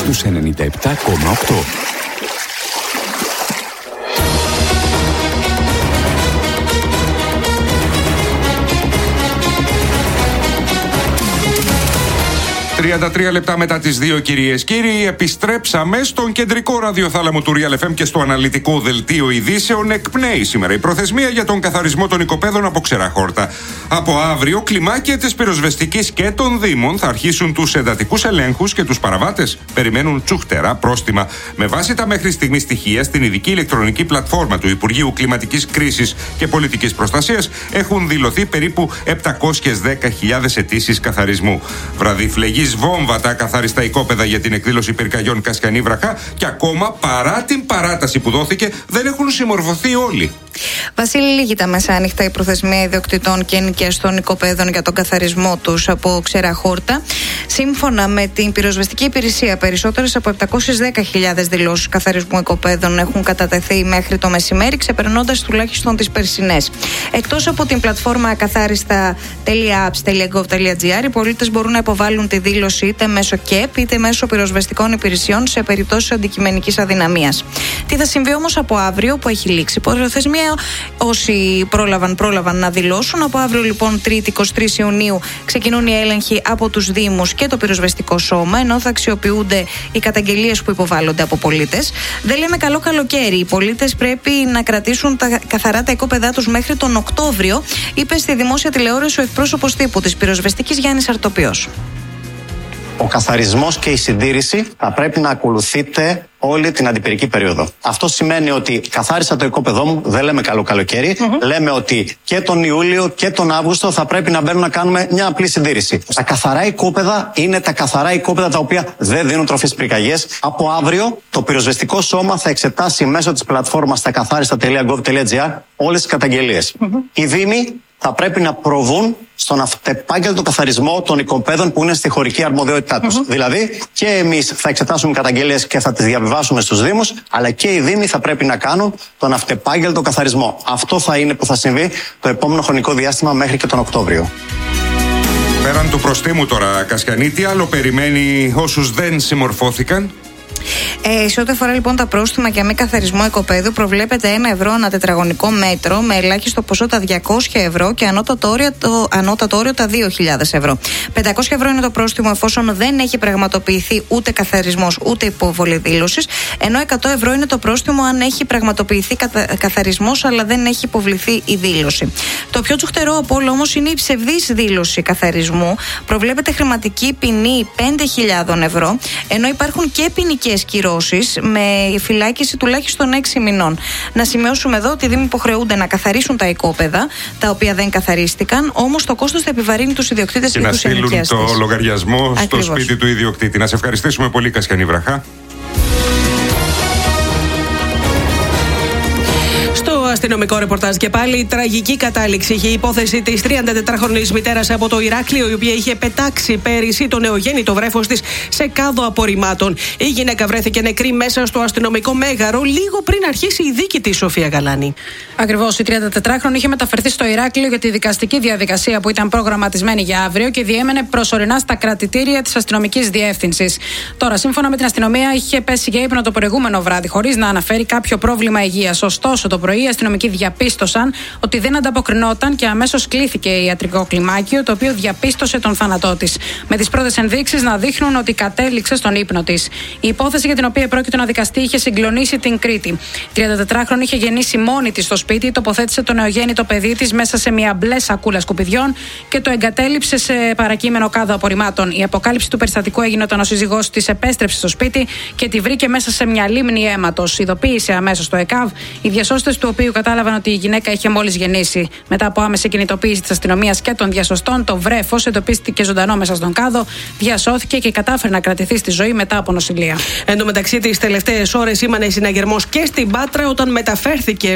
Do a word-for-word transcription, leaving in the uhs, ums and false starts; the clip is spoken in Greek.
στους ενενήντα επτά κόμμα οκτώ. τριάντα τρία λεπτά μετά τις δύο, κυρίες κύριοι, επιστρέψαμε στον κεντρικό ραδιοθάλαμο του Real εφ εμ και στο αναλυτικό δελτίο ειδήσεων. Εκπνέει σήμερα η προθεσμία για τον καθαρισμό των οικοπαίδων από ξεραχόρτα. Από αύριο, κλιμάκια της πυροσβεστικής και των Δήμων θα αρχίσουν τους εντατικούς ελέγχους και τους παραβάτες περιμένουν τσούχτερα πρόστιμα. Με βάση τα μέχρι στιγμή στοιχεία στην ειδική ηλεκτρονική πλατφόρμα του Υπουργείου Κλιματικής Κρίσης και Πολιτικής Προστασίας έχουν δηλωθεί περίπου επτακόσιες δέκα χιλιάδες αιτήσεις καθαρισμού. Βραδιφλεγής βόμβα τα καθαριστά οικόπεδα για την εκδήλωση πυρκαγιών Κασιανή Βραχά και ακόμα παρά την παράταση που δόθηκε δεν έχουν συμμορφωθεί όλοι. Βασίλη, λίγη τα μεσάνυχτα η προθεσμία ιδιοκτητών και ενοικιαστών οικοπαίδων για τον καθαρισμό τους από ξεραχόρτα. Σύμφωνα με την πυροσβεστική υπηρεσία, περισσότερες από επτακόσιες δέκα χιλιάδες δηλώσεις καθαρισμού οικοπαίδων έχουν κατατεθεί μέχρι το μεσημέρι, ξεπερνώντας τουλάχιστον τις περσινές. Εκτός από την πλατφόρμα ακαθάριστα τελεία apps τελεία gov τελεία gr, οι πολίτες μπορούν να υποβάλουν τη δήλωση είτε μέσω ΚΕΠ είτε μέσω πυροσβεστικών υπηρεσιών σε περιπτώσεις αντικειμενικής αδυναμίας. Τι θα συμβεί όμως από αύριο που έχει λήξει η προθεσμία? Όσοι πρόλαβαν, πρόλαβαν να δηλώσουν. Από αύριο, λοιπόν, Τρίτη εικοστή τρίτη Ιουνίου, ξεκινούν οι έλεγχοι από τους Δήμους και το πυροσβεστικό σώμα, ενώ θα αξιοποιούνται οι καταγγελίες που υποβάλλονται από πολίτες. Δεν λέμε καλό καλοκαίρι. Οι πολίτες πρέπει να κρατήσουν τα, καθαρά τα οικόπεδά τους μέχρι τον Οκτώβριο, είπε στη δημόσια τηλεόραση ο εκπρόσωπος τύπου της πυροσβεστικής Γιάννης Αρτοπιός. Ο καθαρισμός και η συντήρηση θα πρέπει να ακολουθείτε όλη την αντιπυρική περίοδο. Αυτό σημαίνει ότι καθάρισα το οικόπεδό μου, δεν λέμε καλό καλοκαίρι, mm-hmm. λέμε ότι και τον Ιούλιο και τον Αύγουστο θα πρέπει να μπαίνουν να κάνουμε μια απλή συντήρηση. Τα καθαρά οικόπεδα είναι τα καθαρά οικόπεδα τα οποία δεν δίνουν τροφή στις πυρκαγιές. Από αύριο το πυροσβεστικό σώμα θα εξετάσει μέσω της πλατφόρμας στα καθάριστα τελεία gov τελεία gr όλες τις καταγγελίες. Mm-hmm. Οι Δήμοι θα πρέπει να προβούν στον αυτεπάγγελτο καθαρισμό των οικοπαίδων που είναι στη χωρική αρμοδιότητά τους. Mm-hmm. Δηλαδή, και εμείς θα εξετάσουμε καταγγελίες και θα τις διαβιβάσουμε στους Δήμους, αλλά και οι Δήμοι θα πρέπει να κάνουν τον αυτεπάγγελτο καθαρισμό. Αυτό θα είναι που θα συμβεί το επόμενο χρονικό διάστημα μέχρι και τον Οκτώβριο. Πέραν του προστίμου τώρα, Κασιανή, τι άλλο περιμένει όσους δεν συμμορφώθηκαν? Ε, σε ό,τι αφορά λοιπόν τα πρόστιμα για μη καθαρισμό οικοπαίδου, προβλέπεται ένα ευρώ ανά τετραγωνικό μέτρο, με ελάχιστο ποσό τα διακόσια ευρώ και ανώτατο όριο, το, ανώτατο όριο τα δύο χιλιάδες ευρώ. πεντακόσια ευρώ είναι το πρόστιμο εφόσον δεν έχει πραγματοποιηθεί ούτε καθαρισμός ούτε υποβολή δήλωσης, ενώ εκατό ευρώ είναι το πρόστιμο αν έχει πραγματοποιηθεί καθα, καθαρισμός αλλά δεν έχει υποβληθεί η δήλωση. Το πιο τσουχτερό από όλο όμως είναι η ψευδής δήλωση καθαρισμού. Προβλέπεται χρηματική ποινή πέντε χιλιάδες ευρώ, ενώ υπάρχουν και ποινικές κυρώσεις με φυλάκιση τουλάχιστον έξι μηνών. Να σημειώσουμε εδώ ότι οι Δήμοι υποχρεούνται να καθαρίσουν τα οικόπεδα τα οποία δεν καθαρίστηκαν, όμως το κόστος θα επιβαρύνει τους ιδιοκτήτες και, και τους ενοικιαστές. Και να στείλουν το λογαριασμό Ακριβώς. στο σπίτι του ιδιοκτήτη. Να σε ευχαριστήσουμε πολύ, Κασιανή Βραχά. Αστυνομικό ρεπορτάζ και πάλι τραγική κατάληξη είχε η υπόθεση της τριαντατετράχρονης μητέρας από το Ηράκλειο, η οποία είχε πετάξει πέρυσι το νεογέννητο βρέφος της σε κάδο απορριμμάτων. Η γυναίκα βρέθηκε νεκρή μέσα στο αστυνομικό μέγαρο λίγο πριν αρχίσει η δίκη της, Σοφία Γαλάνη. Ακριβώς, η τριαντατετράχρονη είχε μεταφερθεί στο Ηράκλειο για τη δικαστική διαδικασία που ήταν προγραμματισμένη για αύριο και διέμενε προσωρινά στα κρατητήρια της αστυνομικής διεύθυνσης. Τώρα, σύμφωνα με την αστυνομία, είχε πέσει για ύπνο το προηγούμενο βράδυ, χωρίς να αναφέρει κάποιο πρόβλημα υγείας. Ωστόσο, το πρωί οι αστυνομικοί διαπίστωσαν ότι δεν ανταποκρινόταν και αμέσως κλήθηκε ιατρικό κλιμάκιο, το οποίο διαπίστωσε τον θάνατό της, με τις πρώτες ενδείξεις να δείχνουν ότι κατέληξε στον ύπνο της. Η υπόθεση για την οποία πρόκειται να δικαστεί είχε συγκλονίσει την Κρήτη. Η τριαντατετράχρονη είχε γεννήσει μόνη της στο σπίτι, τοποθέτησε το νεογέννητο παιδί της μέσα σε μια μπλε σακούλα σκουπιδιών και το εγκατέλειψε σε παρακείμενο κάδο απορριμμάτων. Η αποκάλυψη του περιστατικού έγινε όταν ο σύζυγός της επέστρεψε στο σπίτι και τη βρήκε μέσα σε μια λίμνη αίματος. Ειδοποίησε αμέσως το ΕΚΑΒ, οι διασώστες του οποίου κατάλαβαν ότι η γυναίκα είχε μόλις γεννήσει. Μετά από άμεση κινητοποίηση της αστυνομίας και των διασωστών, το βρέφος εντοπίστηκε ζωντανό μέσα στον κάδο, διασώθηκε και κατάφερε να κρατηθεί στη ζωή μετά από νοσηλεία. Εν τω μεταξύ, τις τελευταίες ώρες σήμανε συναγερμός και στην Πάτρα όταν μεταφέρθηκε